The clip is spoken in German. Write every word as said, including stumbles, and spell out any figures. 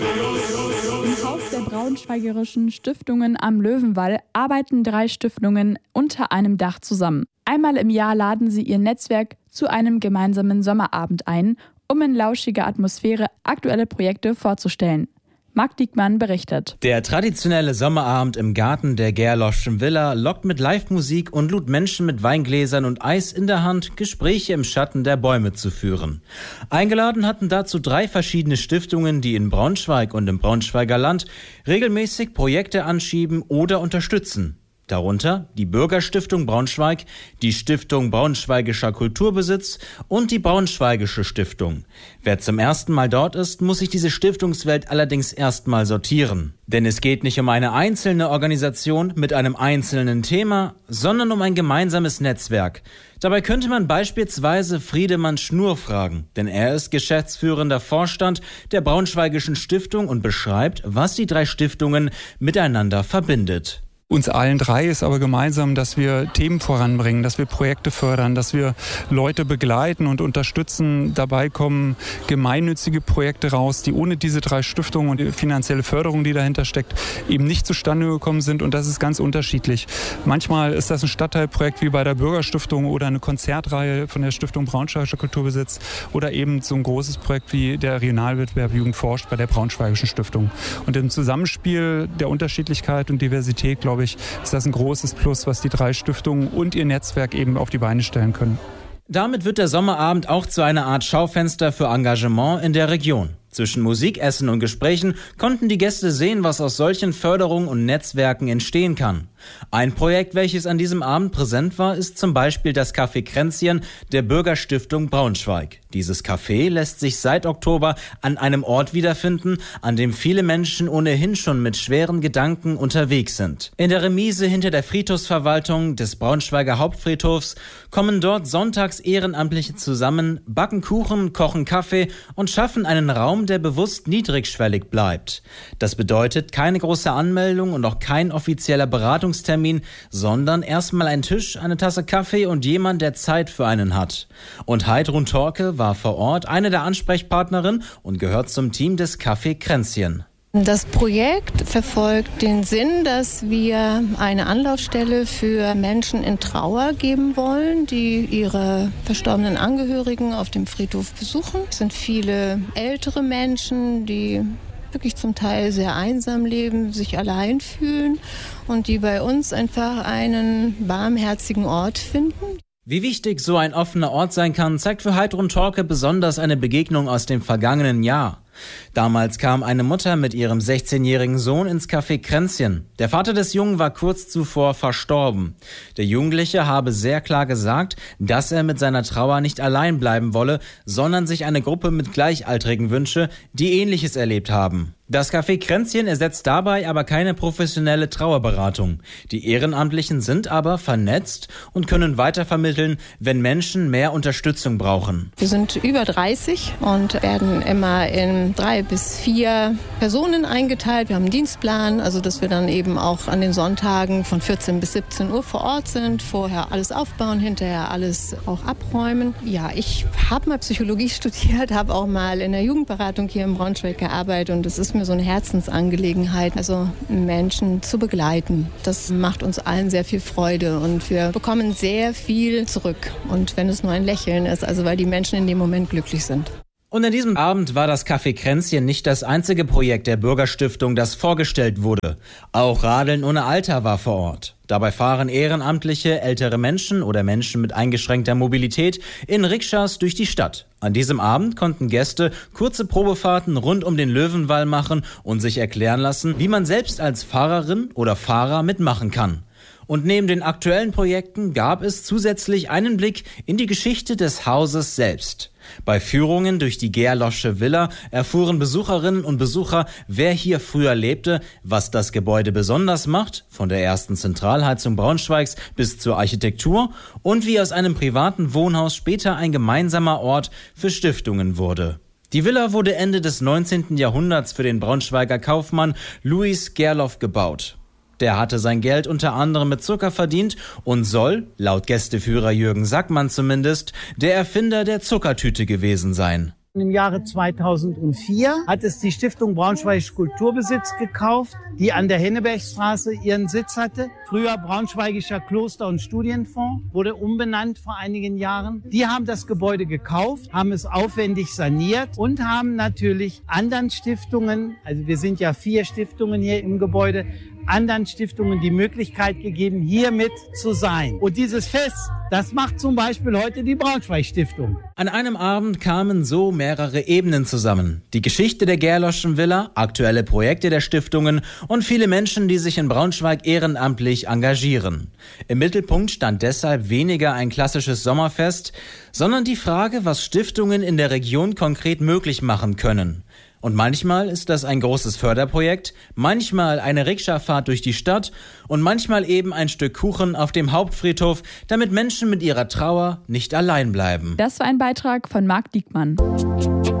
Im Haus der Braunschweigerischen Stiftungen am Löwenwall arbeiten drei Stiftungen unter einem Dach zusammen. Einmal im Jahr laden sie ihr Netzwerk zu einem gemeinsamen Sommerabend ein, um in lauschiger Atmosphäre aktuelle Projekte vorzustellen. Marc Diekmann berichtet. Der traditionelle Sommerabend im Garten der Gerloffschen Villa lockt mit Live-Musik und lud Menschen mit Weingläsern und Eis in der Hand, Gespräche im Schatten der Bäume zu führen. Eingeladen hatten dazu drei verschiedene Stiftungen, die in Braunschweig und im Braunschweiger Land regelmäßig Projekte anschieben oder unterstützen. Darunter die Bürgerstiftung Braunschweig, die Stiftung Braunschweigischer Kulturbesitz und die Braunschweigische Stiftung. Wer zum ersten Mal dort ist, muss sich diese Stiftungswelt allerdings erstmal sortieren. Denn es geht nicht um eine einzelne Organisation mit einem einzelnen Thema, sondern um ein gemeinsames Netzwerk. Dabei könnte man beispielsweise Friedemann Schnur fragen, denn er ist geschäftsführender Vorstand der Braunschweigischen Stiftung und beschreibt, was die drei Stiftungen miteinander verbindet. Uns allen drei ist aber gemeinsam, dass wir Themen voranbringen, dass wir Projekte fördern, dass wir Leute begleiten und unterstützen. Dabei kommen gemeinnützige Projekte raus, die ohne diese drei Stiftungen und die finanzielle Förderung, die dahinter steckt, eben nicht zustande gekommen sind. Und das ist ganz unterschiedlich. Manchmal ist das ein Stadtteilprojekt wie bei der Bürgerstiftung oder eine Konzertreihe von der Stiftung Braunschweigischer Kulturbesitz oder eben so ein großes Projekt wie der Regionalwettbewerb Jugend forscht bei der Braunschweigischen Stiftung. Und im Zusammenspiel der Unterschiedlichkeit und Diversität, glaube ich, ist das ein großes Plus, was die drei Stiftungen und ihr Netzwerk eben auf die Beine stellen können. Damit wird der Sommerabend auch zu einer Art Schaufenster für Engagement in der Region. Zwischen Musik, Essen und Gesprächen konnten die Gäste sehen, was aus solchen Förderungen und Netzwerken entstehen kann. Ein Projekt, welches an diesem Abend präsent war, ist zum Beispiel das Café Kränzchen der Bürgerstiftung Braunschweig. Dieses Café lässt sich seit Oktober an einem Ort wiederfinden, an dem viele Menschen ohnehin schon mit schweren Gedanken unterwegs sind. In der Remise hinter der Friedhofsverwaltung des Braunschweiger Hauptfriedhofs kommen dort sonntags Ehrenamtliche zusammen, backen Kuchen, kochen Kaffee und schaffen einen Raum, der bewusst niedrigschwellig bleibt. Das bedeutet keine große Anmeldung und auch kein offizieller Beratungstermin, sondern erstmal ein Tisch, eine Tasse Kaffee und jemand, der Zeit für einen hat. Und Heidrun Torke war vor Ort eine der Ansprechpartnerinnen und gehört zum Team des Café Kränzchen. Das Projekt verfolgt den Sinn, dass wir eine Anlaufstelle für Menschen in Trauer geben wollen, die ihre verstorbenen Angehörigen auf dem Friedhof besuchen. Es sind viele ältere Menschen, die wirklich zum Teil sehr einsam leben, sich allein fühlen und die bei uns einfach einen barmherzigen Ort finden. Wie wichtig so ein offener Ort sein kann, zeigt für Heidrun Torke besonders eine Begegnung aus dem vergangenen Jahr. Damals kam eine Mutter mit ihrem sechzehnjährigen Sohn ins Café Kränzchen. Der Vater des Jungen war kurz zuvor verstorben. Der Jugendliche habe sehr klar gesagt, dass er mit seiner Trauer nicht allein bleiben wolle, sondern sich eine Gruppe mit Gleichaltrigen wünsche, die Ähnliches erlebt haben. Das Café Kränzchen ersetzt dabei aber keine professionelle Trauerberatung. Die Ehrenamtlichen sind aber vernetzt und können weitervermitteln, wenn Menschen mehr Unterstützung brauchen. Wir sind über dreißig und werden immer in drei bis vier Personen eingeteilt. Wir haben einen Dienstplan, also dass wir dann eben auch an den Sonntagen von vierzehn bis siebzehn Uhr vor Ort sind, vorher alles aufbauen, hinterher alles auch abräumen. Ja, ich habe mal Psychologie studiert, habe auch mal in der Jugendberatung hier in Braunschweig gearbeitet und es ist mir so eine Herzensangelegenheit, also Menschen zu begleiten. Das macht uns allen sehr viel Freude und wir bekommen sehr viel zurück. Und wenn es nur ein Lächeln ist, also weil die Menschen in dem Moment glücklich sind. Und an diesem Abend war das Café Kränzchen nicht das einzige Projekt der Bürgerstiftung, das vorgestellt wurde. Auch Radeln ohne Alter war vor Ort. Dabei fahren ehrenamtliche ältere Menschen oder Menschen mit eingeschränkter Mobilität in Rikschas durch die Stadt. An diesem Abend konnten Gäste kurze Probefahrten rund um den Löwenwall machen und sich erklären lassen, wie man selbst als Fahrerin oder Fahrer mitmachen kann. Und neben den aktuellen Projekten gab es zusätzlich einen Blick in die Geschichte des Hauses selbst. Bei Führungen durch die Gerloffsche Villa erfuhren Besucherinnen und Besucher, wer hier früher lebte, was das Gebäude besonders macht, von der ersten Zentralheizung Braunschweigs bis zur Architektur und wie aus einem privaten Wohnhaus später ein gemeinsamer Ort für Stiftungen wurde. Die Villa wurde Ende des neunzehnten Jahrhunderts für den Braunschweiger Kaufmann Louis Gerloff gebaut. Der hatte sein Geld unter anderem mit Zucker verdient und soll, laut Gästeführer Jürgen Sackmann zumindest, der Erfinder der Zuckertüte gewesen sein. Im Jahre zweitausendvier hat es die Stiftung Braunschweigischer Kulturbesitz gekauft, die an der Hennebergstraße ihren Sitz hatte. Früher Braunschweigischer Kloster- und Studienfonds, wurde umbenannt vor einigen Jahren. Die haben das Gebäude gekauft, haben es aufwendig saniert und haben natürlich anderen Stiftungen, also wir sind ja vier Stiftungen hier im Gebäude, anderen Stiftungen die Möglichkeit gegeben, hier mit zu sein. Und dieses Fest, das macht zum Beispiel heute die Braunschweig-Stiftung. An einem Abend kamen so mehrere Ebenen zusammen. Die Geschichte der Gerloschen Villa, aktuelle Projekte der Stiftungen und viele Menschen, die sich in Braunschweig ehrenamtlich engagieren. Im Mittelpunkt stand deshalb weniger ein klassisches Sommerfest, sondern die Frage, was Stiftungen in der Region konkret möglich machen können. Und manchmal ist das ein großes Förderprojekt, manchmal eine Rikscha-Fahrt durch die Stadt und manchmal eben ein Stück Kuchen auf dem Hauptfriedhof, damit Menschen mit ihrer Trauer nicht allein bleiben. Das war ein Beitrag von Marc Diekmann.